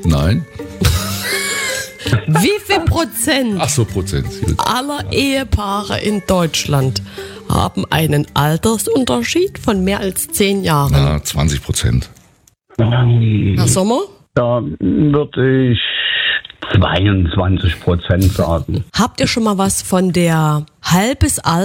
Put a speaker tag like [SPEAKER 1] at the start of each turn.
[SPEAKER 1] Nein.
[SPEAKER 2] Wie viel Prozent
[SPEAKER 1] Ach so, Prozent.
[SPEAKER 2] aller Ehepaare in Deutschland haben einen Altersunterschied von mehr als 10 Jahren?
[SPEAKER 1] Na, 20%.
[SPEAKER 2] Herr Sommer?
[SPEAKER 3] Da würde ich 22% sagen.
[SPEAKER 2] Habt ihr schon mal was von der halbes Alter